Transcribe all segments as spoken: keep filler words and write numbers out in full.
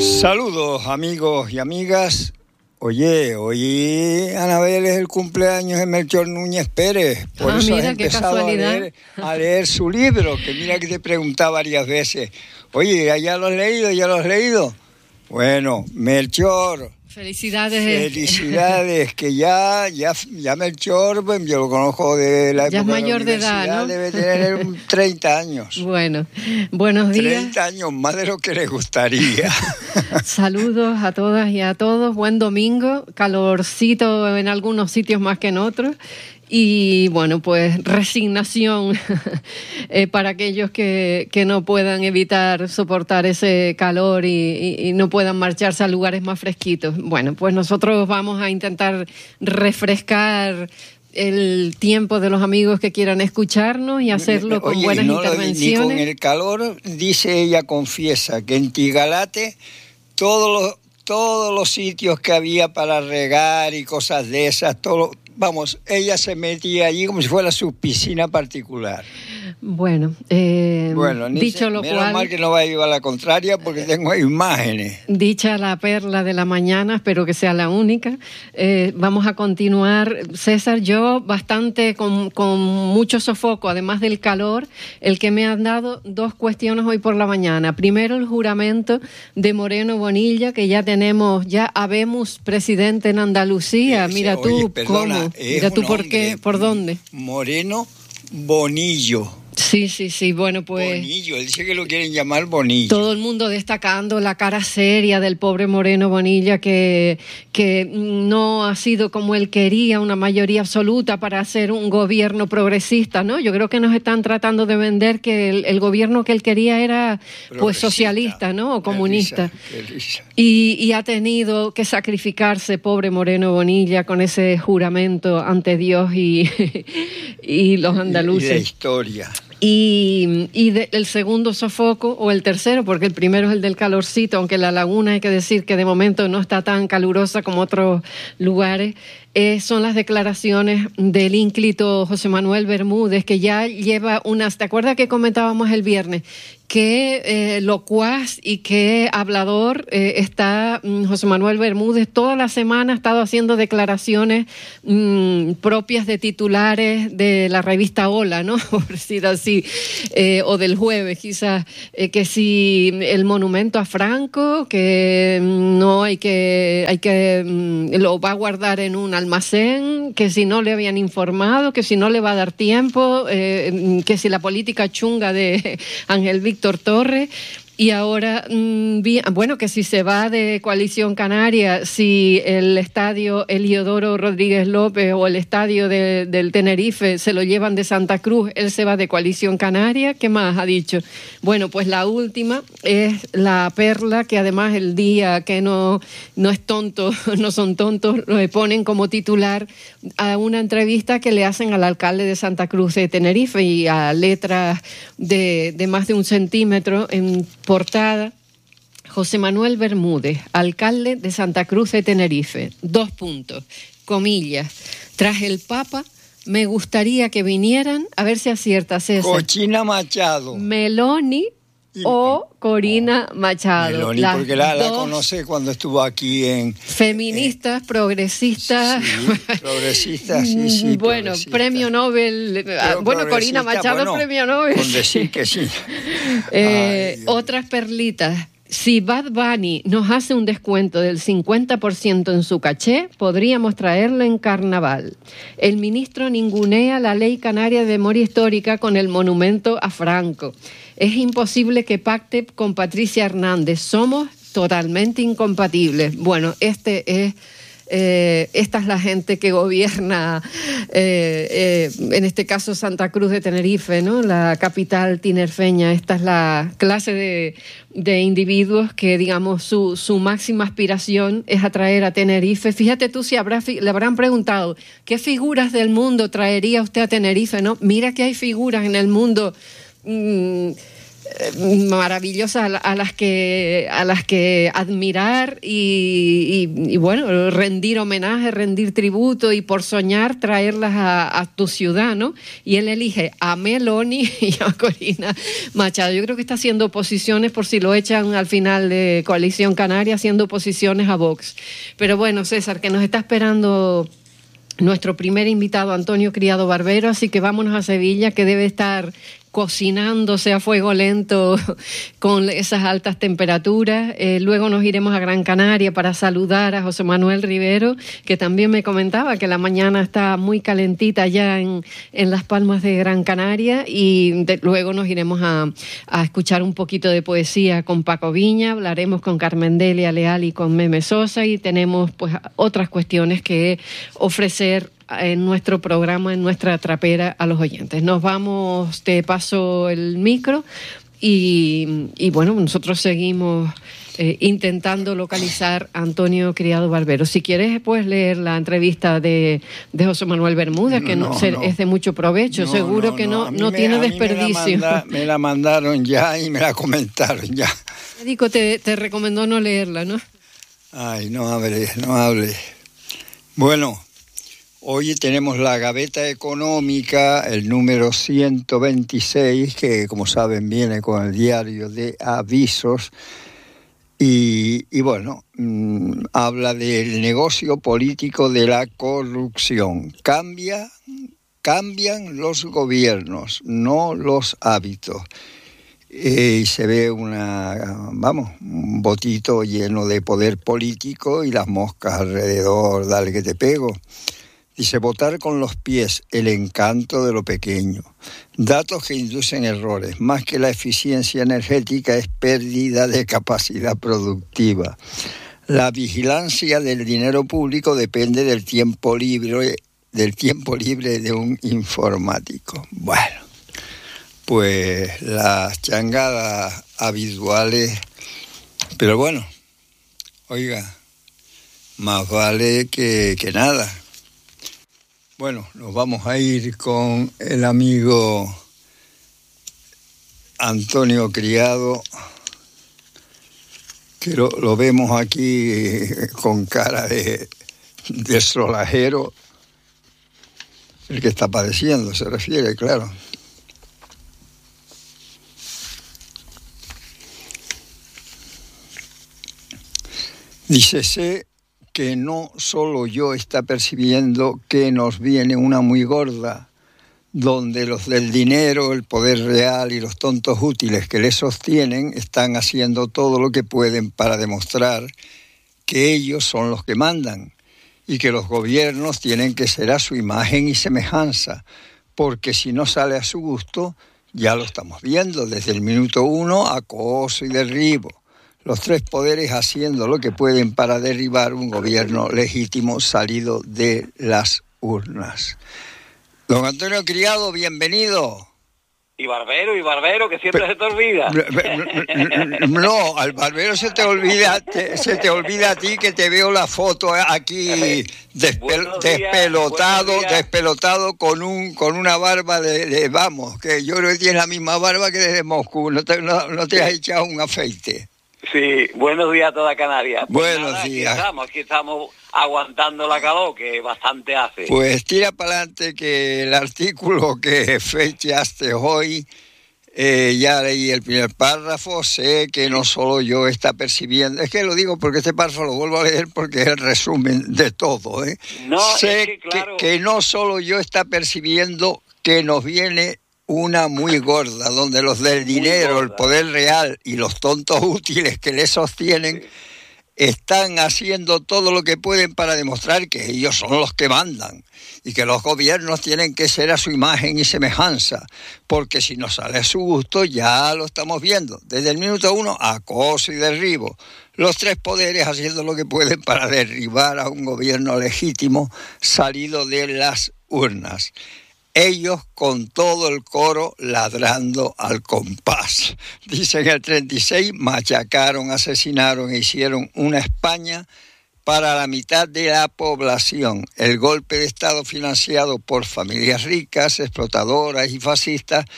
Saludos amigos y amigas. Oye, hoy Anabel es el cumpleaños de Melchor Núñez Pérez. Por ah, eso mira, has empezado a leer, a leer su libro, que mira que te preguntaba varias veces. Oye, ¿ya lo has leído? ¿Ya lo has leído? Bueno, Melchor. Felicidades. Felicidades, que ya, ya, ya Melchor, yo lo conozco de la ya época es mayor de la universidad, de edad, ¿no? Debe tener treinta años. Bueno, buenos días. treinta años más de lo que le gustaría. Saludos a todas y a todos. Buen domingo, calorcito en algunos sitios más que en otros. Y bueno, pues resignación eh, para aquellos que, que no puedan evitar soportar ese calor y, y, y no puedan marcharse a lugares más fresquitos. Bueno, pues nosotros vamos a intentar refrescar el tiempo de los amigos que quieran escucharnos y hacerlo con Oye, buenas no intervenciones. Lo, ni con el calor, dice ella, confiesa que en Tigalate todos los, todos los sitios que había para regar y cosas de esas, todo, vamos, ella se metía allí como si fuera su piscina particular. Bueno, eh, bueno dicho se, lo menos cual... mal que no va a llevar la contraria porque tengo imágenes. Dicha la perla de la mañana, espero que sea la única. Eh, vamos a continuar. César, yo bastante con, con mucho sofoco, además del calor, el que me han dado dos cuestiones hoy por la mañana. Primero, el juramento de Moreno Bonilla, que ya tenemos, ya habemos presidente en Andalucía. Ese, Mira tú, oye, perdona, ¿cómo? Mira tú, ¿por qué? ¿Por dónde? Moreno Bonillo. Sí, sí, sí, bueno, pues... Bonillo, él dice que lo quieren llamar Bonillo. Todo el mundo destacando la cara seria del pobre Moreno Bonilla, que, que no ha sido como él quería, una mayoría absoluta para hacer un gobierno progresista, ¿no? Yo creo que nos están tratando de vender que el, el gobierno que él quería era, pues, socialista, ¿no? O comunista. Qué risa, qué risa. Y, y ha tenido que sacrificarse, pobre Moreno Bonilla, con ese juramento ante Dios y, y los andaluces. Y la historia. Y, y de, el segundo sofoco, o el tercero, porque el primero es el del calorcito, aunque la laguna hay que decir que de momento no está tan calurosa como otros lugares, eh, son las declaraciones del ínclito José Manuel Bermúdez, que ya lleva unas... ¿Te acuerdas que comentábamos el viernes? Qué eh, locuaz y qué hablador eh, está mm, José Manuel Bermúdez. Toda la semana ha estado haciendo declaraciones mm, propias de titulares de la revista Hola, ¿no? Por decir así, eh, o del Jueves quizás, eh, que si el monumento a Franco, que mm, no hay que, hay que mm, lo va a guardar en un almacén, que si no le habían informado, que si no le va a dar tiempo, eh, que si la política chunga de Ángel Víctor Torres. Y ahora, bueno, que si se va de Coalición Canaria, si el estadio Eliodoro Rodríguez López o el estadio de, del Tenerife se lo llevan de Santa Cruz, él se va de Coalición Canaria. ¿Qué más ha dicho? Bueno, pues la última es la perla, que además el día que no, no es tonto, no son tontos, lo ponen como titular a una entrevista que le hacen al alcalde de Santa Cruz de Tenerife, y a letras de, de más de un centímetro en portada: José Manuel Bermúdez, alcalde de Santa Cruz de Tenerife. Dos puntos, comillas. Tras el Papa, me gustaría que vinieran, a ver si acierta César. Cochina Machado. Meloni o Corina Machado. Meloni, las porque la, la conoce cuando estuvo aquí en... Feministas, eh, progresistas. Sí, progresistas, sí, sí. Bueno, premio Nobel. Pero bueno, Corina Machado, bueno, premio Nobel. Con decir que sí. eh, Ay, otras perlitas. Si Bad Bunny nos hace un descuento del cincuenta por ciento en su caché, podríamos traerlo en carnaval. El ministro ningunea la ley canaria de memoria histórica con el monumento a Franco. Es imposible que pacte con Patricia Hernández. Somos totalmente incompatibles. Bueno, este es... Eh, esta es la gente que gobierna, eh, eh, en este caso Santa Cruz de Tenerife, ¿no? La capital tinerfeña. Esta es la clase de, de individuos que, digamos, su, su máxima aspiración es atraer a Tenerife. Fíjate tú si habrá, le habrán preguntado ¿qué figuras del mundo traería usted a Tenerife? ¿No? Mira que hay figuras en el mundo... Mmm, maravillosas a, a las que a las que admirar y, y, y bueno, rendir homenaje, rendir tributo y por soñar traerlas a, a tu ciudad, ¿no? Y él elige a Meloni y a Corina Machado. Yo creo que está haciendo oposiciones, por si lo echan al final de Coalición Canaria, haciendo oposiciones a Vox. Pero bueno, César, que nos está esperando nuestro primer invitado, Antonio Criado Barbero, así que vámonos a Sevilla, que debe estar cocinándose a fuego lento con esas altas temperaturas. Eh, luego nos iremos a Gran Canaria para saludar a José Manuel Rivero, que también me comentaba que la mañana está muy calentita ya en, en Las Palmas de Gran Canaria, y de, luego nos iremos a, a escuchar un poquito de poesía con Paco Viña, hablaremos con Carmen Delia Leal y con Meme Sosa, y tenemos pues otras cuestiones que ofrecer en nuestro programa, en nuestra trapera a los oyentes. Nos vamos, te paso el micro y, y bueno, nosotros seguimos eh, intentando localizar a Antonio Criado Barbero. Si quieres, puedes leer la entrevista de, de José Manuel Bermúdez, que no, no, no. es de mucho provecho, no, seguro no, que no, no, no me, tiene desperdicio. Me la, manda, me la mandaron ya y me la comentaron ya. El médico te, te recomendó no leerla, ¿no? Ay, no hable, no hable. Bueno, hoy tenemos la Gaveta Económica, el número ciento veintiséis, que como saben viene con el diario de avisos, y, y bueno, mmm, habla del negocio político de la corrupción. Cambia, cambian los gobiernos, no los hábitos. Eh, y se ve una, vamos, un botito lleno de poder político y las moscas alrededor, dale que te pego. Dice, votar con los pies, el encanto de lo pequeño. Datos que inducen errores. Más que la eficiencia energética es pérdida de capacidad productiva. La vigilancia del dinero público depende del tiempo libre, del tiempo libre de un informático. Bueno, pues las changadas habituales. Pero bueno, oiga, más vale que, que nada. Bueno, nos vamos a ir con el amigo Antonio Criado, que lo, lo vemos aquí con cara de, de solajero, el que está padeciendo, se refiere, claro. Dice, sé que no solo yo está percibiendo que nos viene una muy gorda, donde los del dinero, el poder real y los tontos útiles que le sostienen están haciendo todo lo que pueden para demostrar que ellos son los que mandan y que los gobiernos tienen que ser a su imagen y semejanza, porque si no sale a su gusto, ya lo estamos viendo desde el minuto uno, acoso y derribo. Los tres poderes haciendo lo que pueden para derribar un gobierno legítimo salido de las urnas. Don Antonio Criado, bienvenido. Y Barbero, y Barbero, que siempre Pero, se te olvida. No, al Barbero se te olvida, te, se te olvida a ti, que te veo la foto aquí despel, días, despelotado, despelotado con un con una barba de, de, vamos, que yo creo que tienes la misma barba que desde Moscú, no te, no, no te has echado un afeite. Sí, buenos días a toda Canarias. Pues buenos nada, días. Aquí estamos, aquí estamos aguantando la calor, que bastante hace. Pues tira para adelante, que el artículo que fechaste hoy, eh, ya leí el primer párrafo, sé que no solo yo está percibiendo, es que lo digo porque este párrafo lo vuelvo a leer porque es el resumen de todo, ¿eh? No, sé es que, claro. que, que no solo yo está percibiendo que nos viene una muy gorda, donde los del dinero, el poder real y los tontos útiles que le sostienen sí. están haciendo todo lo que pueden para demostrar que ellos son los que mandan y que los gobiernos tienen que ser a su imagen y semejanza, porque si no sale a su gusto ya lo estamos viendo. Desde el minuto uno, acoso y derribo. Los tres poderes haciendo lo que pueden para derribar a un gobierno legítimo salido de las urnas. Ellos con todo el coro ladrando al compás. Dicen el treinta y seis, machacaron, asesinaron e hicieron una España para la mitad de la población. El golpe de Estado financiado por familias ricas, explotadoras y fascistas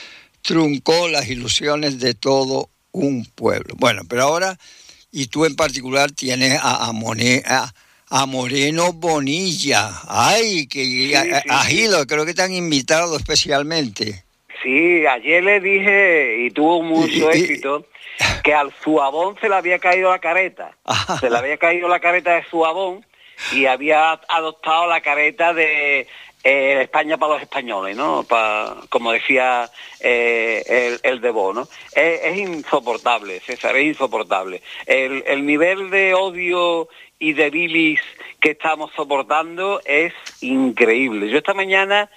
truncó las ilusiones de todo un pueblo. Bueno, pero ahora, y tú en particular tienes a, a, Moné, a, a Moreno Bonilla. Ay, que sí, a, sí, a Gido, sí. Creo que te han invitado especialmente. Sí, ayer le dije, y tuvo mucho y, éxito, y, que al Suabón se le había caído la careta. Ajá. Se le había caído la careta de Suabón y había adoptado la careta de eh, España para los españoles, ¿no? Pa, como decía eh, el, el Debo, ¿no? Es, es insoportable, César, es insoportable. El, el nivel de odio y de bilis que estamos soportando es increíble. Yo esta mañana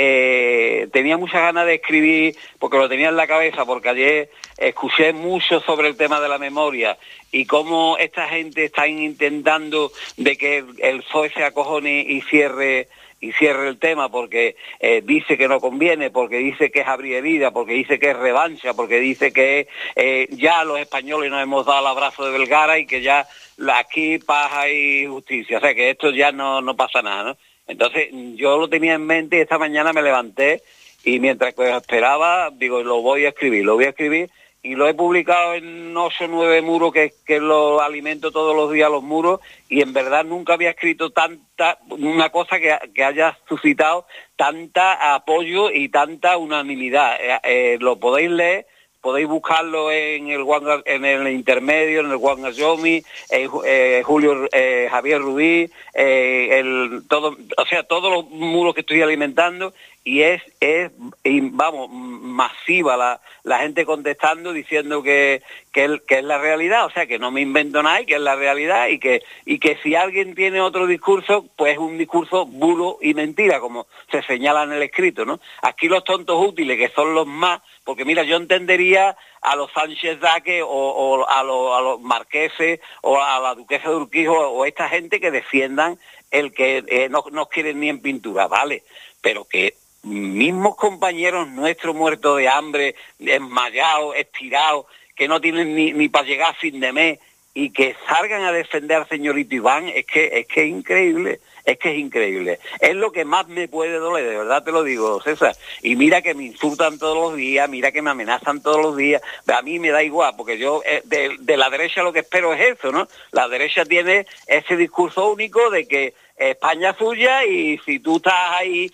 eh, tenía muchas ganas de escribir, porque lo tenía en la cabeza, porque ayer escuché mucho sobre el tema de la memoria y cómo esta gente está intentando de que el, el P S O E se acojone y cierre y cierre el tema porque eh, dice que no conviene, porque dice que es abrir herida, porque dice que es revancha, porque dice que eh, ya los españoles nos hemos dado el abrazo de Vergara y que ya aquí paz y justicia, o sea que esto ya no, no pasa nada, ¿no? Entonces yo lo tenía en mente y esta mañana me levanté y mientras que esperaba, digo, lo voy a escribir, lo voy a escribir y lo he publicado en ocho o nueve muros que, que lo alimento todos los días los muros y en verdad nunca había escrito tanta, una cosa que, que haya suscitado tanta apoyo y tanta unanimidad. Eh, eh, lo podéis leer, podéis buscarlo en el en el intermedio, en el Wangayomi, eh, eh, Julio eh, Javier Rubí, eh, el todo, o sea, todos los muros que estoy alimentando y es es y vamos masiva la, la gente contestando diciendo que que, el, que es la realidad, o sea que no me invento nada y que es la realidad y que y que si alguien tiene otro discurso pues es un discurso bulo y mentira como se señala en el escrito, ¿no? Aquí los tontos útiles que son los más, porque mira, yo entendería a los Sánchez Daque o, o a, los, a los marqueses o a la duquesa de Urquijo o esta gente que defiendan el que eh, no nos quieren ni en pintura, vale, pero que mismos compañeros nuestros muertos de hambre, desmayados, estirados, que no tienen ni, ni para llegar a fin de mes y que salgan a defender al señorito Iván, es que es que es increíble, es que es increíble. Es lo que más me puede doler, de verdad te lo digo, César. Y mira que me insultan todos los días, mira que me amenazan todos los días, a mí me da igual, porque yo eh, de, de la derecha lo que espero es eso, ¿no? La derecha tiene ese discurso único de que España suya y si tú estás ahí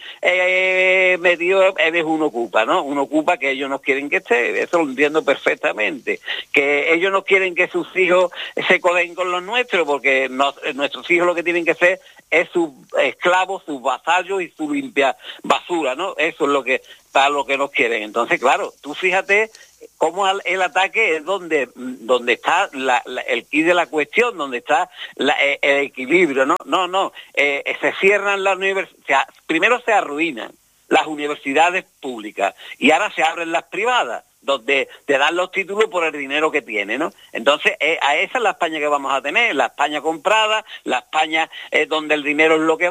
eh, metido eres un ocupa, ¿no? Un ocupa que ellos no quieren que esté, eso lo entiendo perfectamente. Que ellos no quieren que sus hijos se coden con los nuestros porque no, nuestros hijos lo que tienen que ser es sus esclavos, sus vasallos y su limpia basura, ¿no? Eso es lo que para lo que nos quieren. Entonces, claro, tú fíjate cómo el ataque es donde donde está la, la, el quid de la cuestión, donde está la, el equilibrio, ¿no? No, no, eh, se cierran las universidades, primero se arruinan las universidades públicas y ahora se abren las privadas, donde te dan los títulos por el dinero que tiene, ¿no? Entonces, eh, a esa es la España que vamos a tener, la España comprada, la España eh, donde el dinero es lo que